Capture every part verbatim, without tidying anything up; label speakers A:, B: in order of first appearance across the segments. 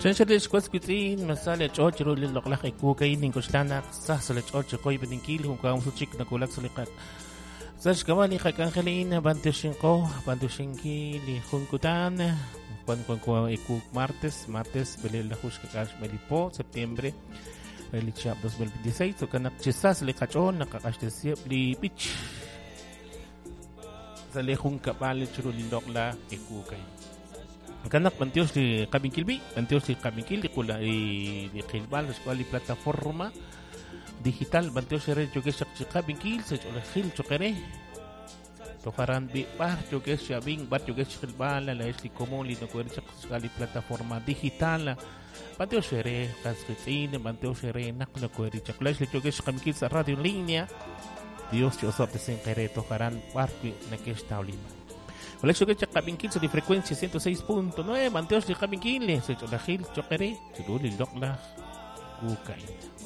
A: Chanchalish Quasquitin, Masala Chocho, Lilok Kukai, Ninkostana, Sassalach Ocho, Koi Beninkil, who comes to chick Nakulak Salikat. Such Kawali Hakangelina, Bantushinko, Bantushinki, Hunkutan, Juan Eku Martes, Martes, Belela Hushkash Melipo, Septiembre, Belichap dos mil veintiséis, o Kanak Chisas, Lekachon, Nakakash de Siepli Beach. Salehun Kapal, Churulindokla, Ekukai. Kanak Pantios de Kabikilbi, Pantios de Kabikil, de Kula y de Gilbal, la plataforma digital, Pantios de Jokesh Kabikil, se Gil Chokere, Toharan Bi Bar, Jokesh Bing, Bar Jokesh Gilbal, la Esli Comoli, no Querchak, la plataforma digital, Pantios de Casquetin, Pantios de Nakno Querchak, la Esli Jokesh Kabikil, Radio Línea, Dios te osop de Senkere, Toharan Barqui, Nakesh Taulima. Hola, yo que Chacabinkil de frecuencia ciento seis punto nueve, Manteos de Chacabinkil, se la Gil, Chocere, Chululi, Lokla, Kukai.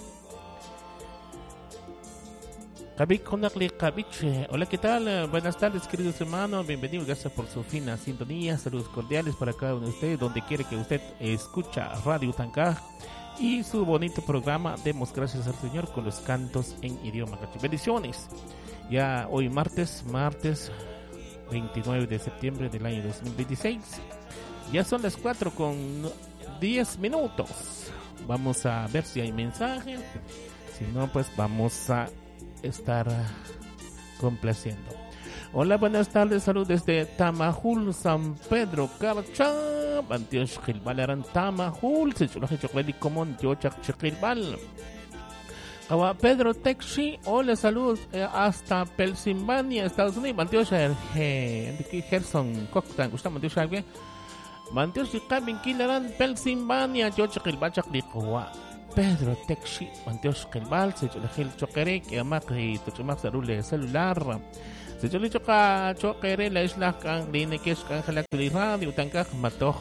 A: Kabik Konakli Kabich, hola, ¿qué tal? Buenas tardes, queridos hermanos, bienvenidos, gracias por su fina sintonía, saludos cordiales para cada uno de ustedes, donde quiere que usted escucha Radio Tancaj y su bonito programa. Demos gracias al Señor con los cantos en idioma gachi. Bendiciones. Ya hoy martes, martes. veintinueve de septiembre del año dos mil veintiséis. Ya son las cuatro con diez minutos. Vamos a ver si hay mensajes. Si no, pues vamos a estar complaciendo. Hola, buenas tardes. Salud desde Tamajul, San Pedro, Carcha. Bantios Gilbalaran Tamajul. Se chulo que chocolate común. Yo chak Gilbal. Kawa Pedro Texi, hola, saludos eh, hasta Pennsylvania, Estados Unidos. Mantios eh, Gerson Cocktan, gusta Mantios algo. Mantios de Cabin Killaran, Pennsylvania, George Kilbachak de Kawa Pedro Texi, Mantios Kilbal, se chula Gil Chokere, que amak y Tochumak Sarule celular. Se chula Choka Chokere, la isla Kang Linekesh Kangelak de Radio Tankak Mato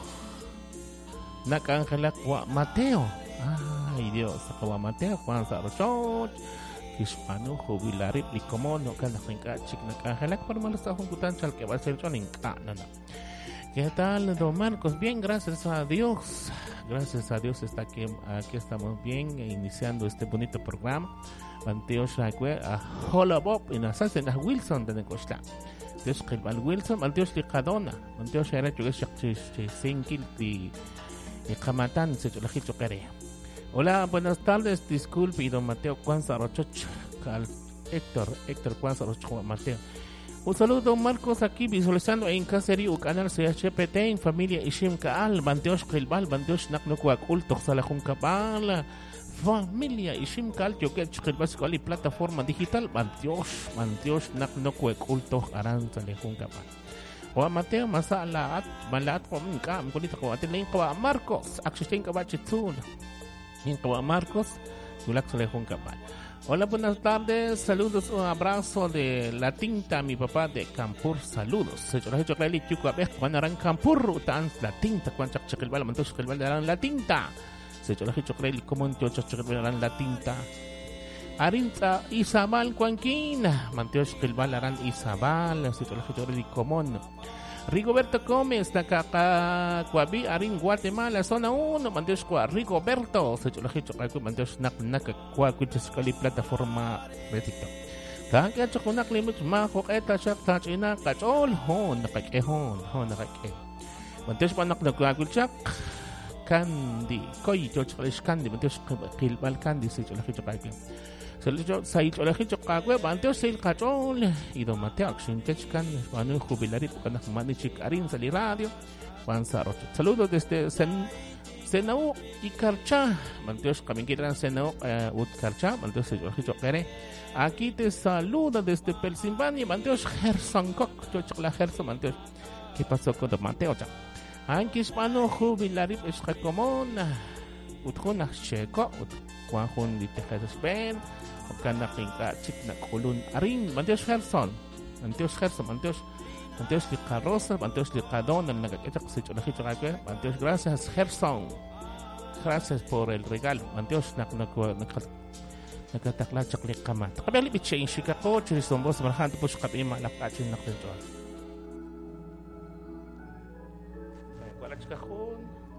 A: Nakangelak Mateo. Ay Dios, akawa Mateo, Juan Sarachot, Hispano, Jubilarip, Licomo, no can la chic nakangelak para malas a Juncutan Chal que va a ser John en Canana. ¿Qué tal, don Marcos? Bien, gracias a Dios. Gracias a Dios está aquí, aquí estamos bien, iniciando este bonito programa. Manteo Shakwe, a Hola Bob, en Assassin, a Wilson de Necosta. Dios que el Wilson, Manteo Shikadona, Manteo Shara, yo que se Sinkil y Kamatan, se lo he hecho querer. Hola, buenas tardes, disculpe, y don Mateo Cuanza Rochoch, Héctor, Héctor Cuanza Rochoch, Mateo. Un saludo, don Marcos, aquí visualizando en Caserío, canal C H P T, en familia Ishim Kaal, Banteosh Kilbal, Banteosh Naknokuakul, Toxalajun Kabal, familia Ishim Kaal, Yoket Kilbal, y plataforma digital, Banteosh, Banteosh Naknokuakul, Toxaranzalejun Kabal. O Mateo, Masala, Malat, Cominca, Polita Coatel, Marcos, Axistin Kabachitun. Como Marcos, hola, buenas tardes, saludos, un abrazo de La Tinta, mi papá de Campur, saludos. Se yo hecho que le chuco a ver cuando eran Campur, tan La Tinta, cuando chac el bal, mantos que el bal eran La Tinta. Se yo hecho que le como en yo chac el bal eran La Tinta. Arinta Isabal Cuanquina, mantos que el bal eran Isabal, se yo hecho que le como Rigoberto Gómez, Nakaka, Kuabi, Arin, Guatemala, zona uno, Mandios Kua, Rigoberto, se lo he hecho, Mandios Nak Naka, Kua, Kuchescali, plataforma de TikTok. Kaka, Chokunak Limit, Maho, Eta, Shak, Tachina, Kachol, Hon, Nakake, Hon, Hon, Nakake. Mandios Panak, Nakua, Kuchak, Candy, Koi, George Candy, Mandios Kilbal Candy, se lo he hecho, Kaka. Salió Said Olejicho Kagwe, Banteo Sil Cachol, y don Mateo Xintechkan, Juan Jubilari, Pucana Manichik Arin Sali Radio, Juan Sarocho. Saludos desde Sen, Senau y Carcha, Manteos Caminquiran Senau, Ut Carcha, Manteos Olejicho Kere. Aquí te saluda desde Pennsylvania, Manteos Gerson Cock, Chochla Gerson, Manteos. ¿Qué pasó con don Mateo? Aquí Hispano Jubilari, es común, Utjuna Checo, Juan di Tejas Ben. Kana kinka chik na kulun arin Manteos Gerson Manteos Gerson Manteos Manteos de Carroza Manteos de Cadón en la que se hecho la hecho que Manteos gracias Gerson gracias por el regalo Manteos nak nak nak nakatakla chaklik kamat kabali biche in Chicago chirison boss marhan po sa kabi malakachin nak dito wala Chicago